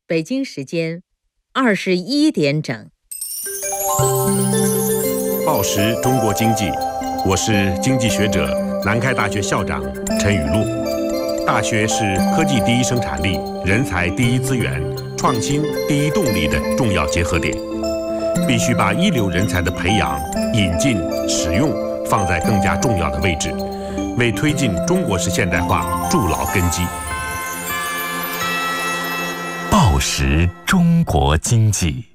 北京时间21点整。 报时中国经济，我是经济学者、南开大学校长陈雨露。大学是科技第一生产力、人才第一资源、创新第一动力的重要结合点，必须把一流人才的培养、引进、使用放在更加重要的位置，为推进中国式现代化筑牢根基。 报时中国经济。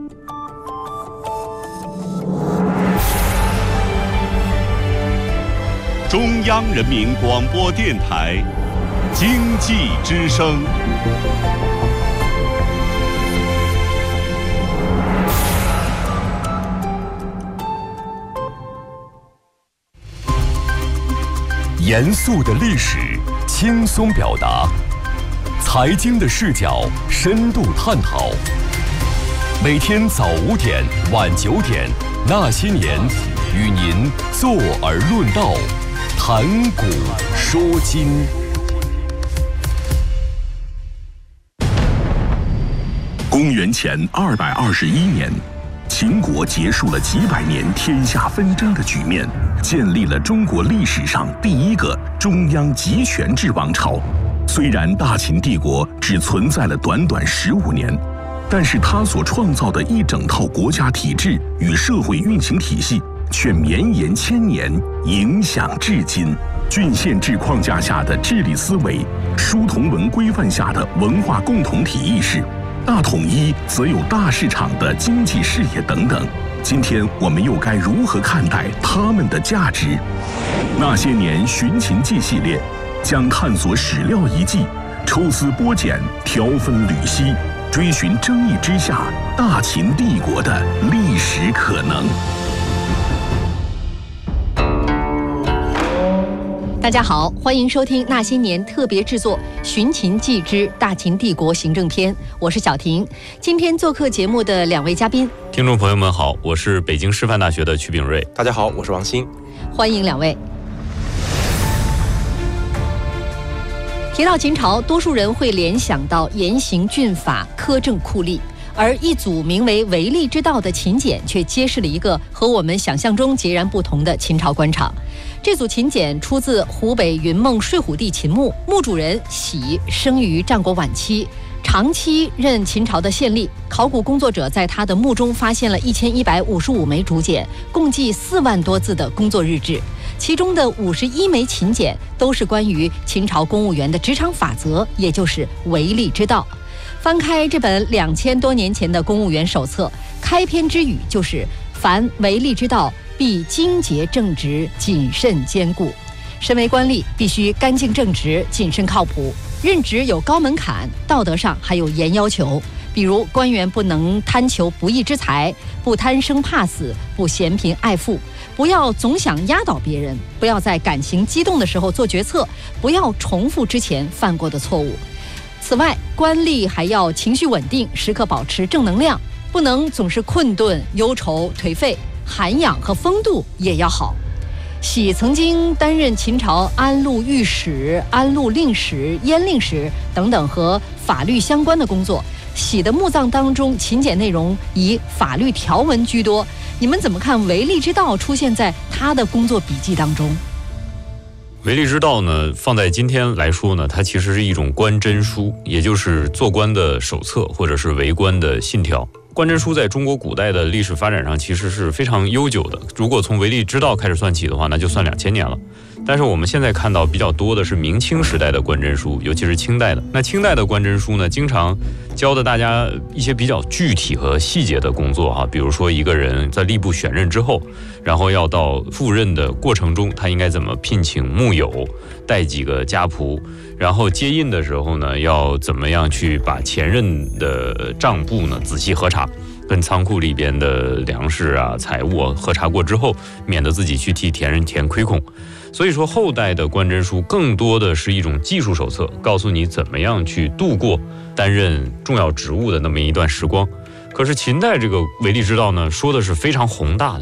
中央人民广播电台经济之声。 严肃的历史，轻松表达；财经的视角，深度探讨。每天早5点、晚9点，那些年，与您坐而论道，谈古说今。 公元前221年，秦国结束了几百年天下纷争的局面，建立了中国历史上第一个中央集权制王朝。虽然大秦帝国只存在了短短15年，但是它所创造的一整套国家体制与社会运行体系却绵延千年，影响至今。郡县制框架下的治理思维，书同文规范下的文化共同体意识，大统一则有大市场的经济视野等等。今天我们又该如何看待它们的价值？那些年寻秦记系列将探索史料遗迹，抽丝剥茧，挑分缕析，追寻争议之下大秦帝国的历史可能。 大家好，欢迎收听那些年特别制作《寻秦记之大秦帝国行政篇》，我是小婷。今天做客节目的2位嘉宾， 听众朋友们好，我是北京师范大学的曲炳瑞。 大家好，我是王鑫。 欢迎2位。提到秦朝，多数人会联想到严刑峻法、苛政酷吏，而一组名为《惟利之道》的秦简却揭示了一个和我们想象中截然不同的秦朝官场。这组秦简出自湖北云梦睡虎地秦墓，墓主人喜生于战国晚期，长期任秦朝的县吏。考古工作者在他的墓中发现了1155枚竹简，共计4万多字的工作日志，其中的51枚秦简都是关于秦朝公务员的职场法则，也就是惟利之道。翻开这本2000多年前的公务员手册，开篇之语就是凡惟利之道，必精洁正直，谨慎坚固。身为官吏，必须干净正直，谨慎靠谱。任职有高门槛，道德上还有严要求，比如官员不能贪求不义之财，不贪生怕死，不嫌贫爱富，不要总想压倒别人，不要在感情激动的时候做决策，不要重复之前犯过的错误。此外，官吏还要情绪稳定，时刻保持正能量，不能总是困顿、忧愁、颓废，涵养和风度也要好。喜曾经担任秦朝安陆御史、安陆令史、阉令史等等和法律相关的工作。喜的墓葬当中，秦简内容以法律条文居多。你们怎么看惟利之道出现在他的工作笔记当中？ 惟利之道呢，放在今天来说呢，它其实是一种官箴书，也就是做官的手册或者是为官的信条。官箴书在中国古代的历史发展上其实是非常悠久的，如果从惟利之道开始算起的话，那就算2000年了。但是我们现在看到比较多的是明清时代的官箴书，尤其是清代的。那清代的官箴书呢，经常教的大家一些比较具体和细节的工作比如说一个人在吏部选任之后，然后要到赴任的过程中，他应该怎么聘请幕友，带几个家仆，然后接印的时候呢，要怎么样去把前任的账簿呢仔细核查，跟仓库里边的粮食啊、财物核查过之后，免得自己去替前任填亏空。所以说后代的官箴书更多的是一种技术手册，告诉你怎么样去度过担任重要职务的那么一段时光。可是秦代这个惟利之道呢，说的是非常宏大的，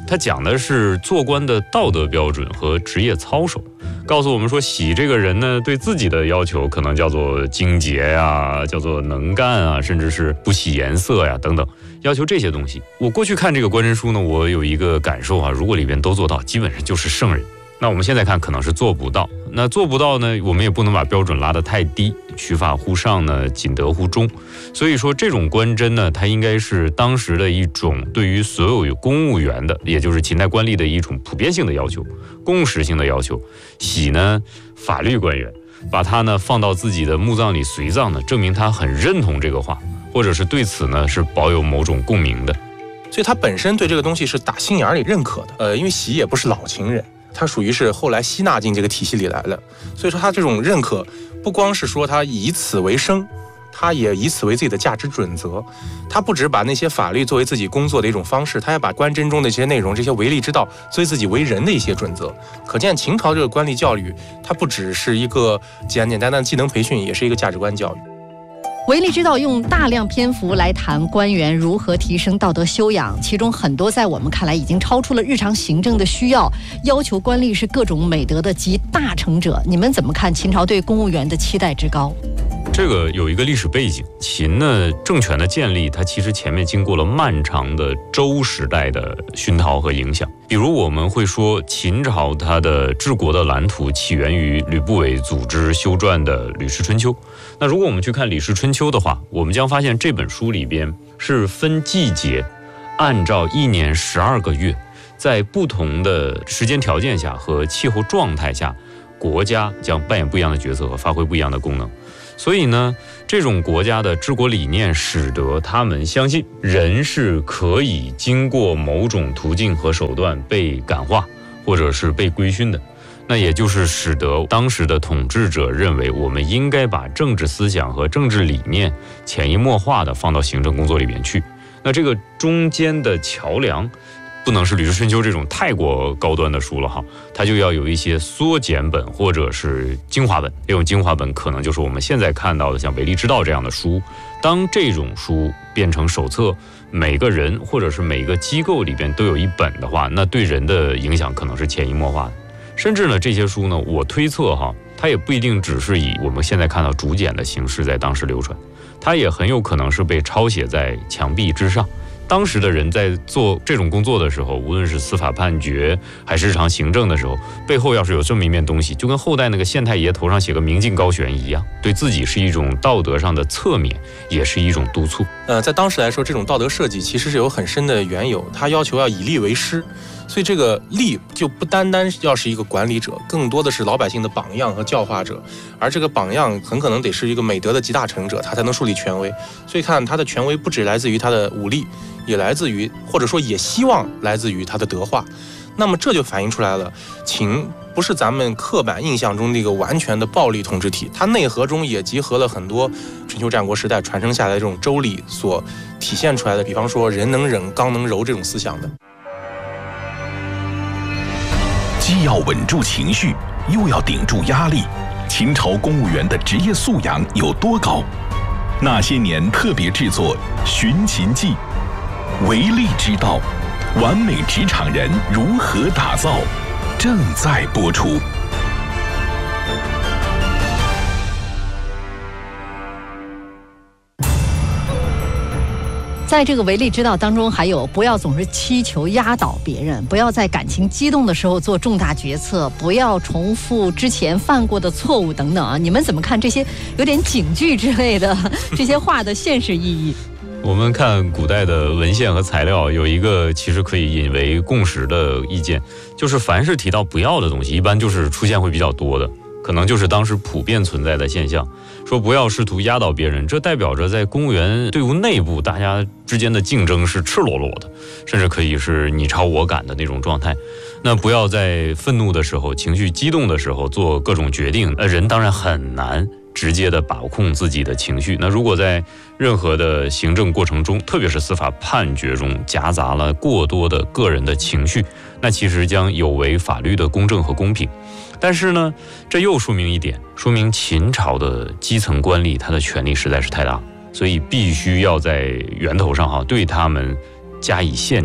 它讲的是做官的道德标准和职业操守，告诉我们说喜这个人呢，对自己的要求可能叫做精洁呀，叫做能干啊，甚至是不起颜色呀等等，要求这些东西。我过去看这个官箴书呢，我有一个感受啊，如果里边都做到，基本上就是圣人。那我们现在看可能是做不到，那做不到呢，我们也不能把标准拉得太低，取法乎上呢，仅得乎中。所以说这种官箴呢，它应该是当时的一种对于所有有公务员的，也就是秦代官吏的一种普遍性的要求，共识性的要求。喜呢，法律官员把它呢放到自己的墓葬里随葬呢，证明他很认同这个话，或者是对此呢是保有某种共鸣的。 所以他本身对这个东西是打心眼里认可的。因为喜也不是老秦人，他属于是后来吸纳进这个体系里来的，所以说他这种认可不光是说他以此为生，他也以此为自己的价值准则。他不只把那些法律作为自己工作的一种方式，他也把官箴中的一些内容，这些为吏之道作为自己为人的一些准则。可见秦朝这个官吏教育，它不只是一个简简单单的技能培训，也是一个价值观教育。 为吏之道用大量篇幅来谈官员如何提升道德修养，其中很多在我们看来已经超出了日常行政的需要，要求官吏是各种美德的集大成者。你们怎么看秦朝对公务员的期待之高？ 这个有一个历史背景，秦呢政权的建立，它其实前面经过了漫长的周时代的熏陶和影响。比如我们会说，秦朝它的治国的蓝图起源于吕不韦组织修撰的《吕氏春秋》。那如果我们去看《吕氏春秋》的话，我们将发现这本书里边是分季节，按照1年12个月，在不同的时间条件下和气候状态下，国家将扮演不一样的角色和发挥不一样的功能。所以呢，这种国家的治国理念使得他们相信人是可以经过某种途径和手段被感化，或者是被规训的。那也就是使得当时的统治者认为，我们应该把政治思想和政治理念潜移默化地放到行政工作里面去。那这个中间的桥梁，不能是《吕氏春秋》这种太过高端的书了哈，它就要有一些缩减本或者是精华本。这种精华本可能就是我们现在看到的像《为吏之道》这样的书。当这种书变成手册，每个人或者是每个机构里边都有一本的话，那对人的影响可能是潜移默化的。甚至呢，这些书呢，我推测哈，它也不一定只是以我们现在看到竹简的形式在当时流传，它也很有可能是被抄写在墙壁之上。当时的人在做这种工作的时候，无论是司法判决还是日常行政的时候，背后要是有这么一面东西，就跟后代那个县太爷头上写个明镜高悬一样，对自己是一种道德上的侧面，也是一种督促。 在当时来说，这种道德设计其实是有很深的缘由，它要求要以吏为师。所以这个吏就不单单要是一个管理者，更多的是老百姓的榜样和教化者，而这个榜样很可能得是一个美德的集大成者，他才能树立权威。所以看他的权威不只来自于他的武力，也来自于，或者说也希望来自于他的德化。那么这就反映出来了，秦不是咱们刻板印象中那个完全的暴力统治体，它内核中也集合了很多春秋战国时代传承下来的这种周礼所体现出来的，比方说人能忍，刚能柔这种思想的。 既要稳住情绪，又要顶住压力，秦朝公务员的职业素养有多高？那些年特别制作《寻秦记》，为吏之道，完美职场人如何打造？正在播出。 在这个为吏之道当中，还有不要总是祈求压倒别人，不要在感情激动的时候做重大决策，不要重复之前犯过的错误等等啊！你们怎么看这些有点警句之类的这些话的现实意义？ 我们看古代的文献和材料，有一个其实可以引为共识的意见，就是凡是提到不要的东西，一般就是出现会比较多的，可能就是当时普遍存在的现象。说不要试图压倒别人，这代表着在公务员队伍内部，大家之间的竞争是赤裸裸的，甚至可以是你超我赶的那种状态。那不要在愤怒的时候、情绪激动的时候做各种决定，人当然很难直接的把控自己的情绪。那如果在任何的行政过程中，特别是司法判决中夹杂了过多的个人的情绪，那其实将有违法律的公正和公平。但是呢，这又说明一点，说明秦朝的基层官吏他的权力实在是太大，所以必须要在源头上对他们加以限制，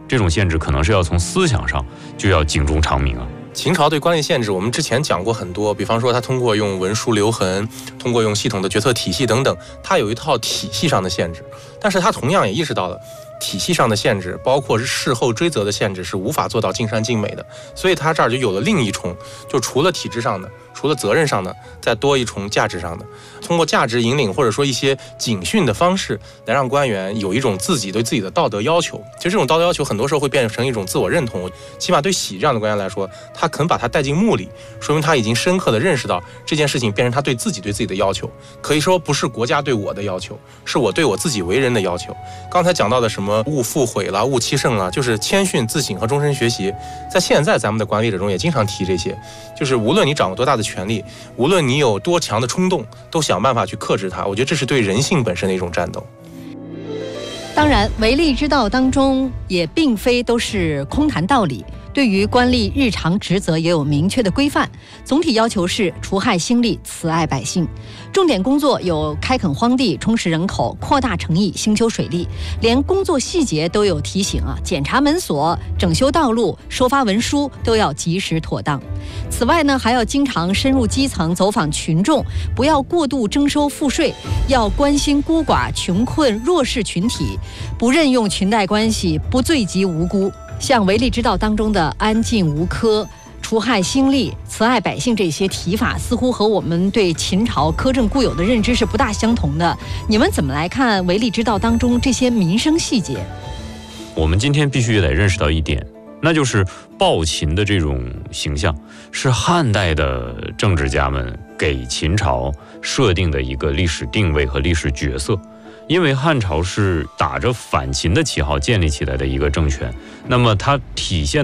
这种限制可能是要从思想上就要警钟长鸣啊。 秦朝对官吏限制，我们之前讲过很多，比方说他通过用文书留痕，通过用系统的决策体系等等，他有一套体系上的限制。但是他同样也意识到了，体系上的限制，包括是事后追责的限制，是无法做到尽善尽美的。所以他这儿就有了另一重，就除了体制上的，除了责任上的，再多一重价值上的。通过价值引领或者说一些警训的方式，来让官员有一种自己对自己的道德要求。其实这种道德要求很多时候会变成一种自我认同。起码对喜这样的官员来说，他肯把他带进墓里，说明他已经深刻地认识到这件事情变成他对自己的要求。可以说不是国家对我的要求，是我对我自己为人的要求。刚才讲到的什么勿复毁啦、勿欺胜啦，就是谦逊、自省和终身学习。在现在咱们的管理者中也经常提这些，就是无论你掌握多大的权力，无论你有多强的冲动，都想办法去克制它。我觉得这是对人性本身的一种战斗。 当然，唯利之道当中也并非都是空谈道理。对于官吏日常职责也有明确的规范，总体要求是除害兴利、慈爱百姓。重点工作有开垦荒地、充实人口、扩大城邑、兴修水利，连工作细节都有提醒啊，检查门锁、整修道路、收发文书都要及时妥当。此外呢，还要经常深入基层，走访群众，不要过度征收赋税，要关心孤寡、穷困、弱势群体，不任用裙带关系，不罪及无辜。像唯利之道当中的安进无苛、除害兴利、慈爱百姓这些提法，似乎和我们对秦朝苛政固有的认知是不大相同的。你们怎么来看唯利之道当中这些民生细节？ 我们今天必须也得认识到一点，那就是暴秦的这种形象是汉代的政治家们给秦朝设定的一个历史定位和历史角色。因为汉朝是打着反秦的旗号建立起来的一个政权，那么它体现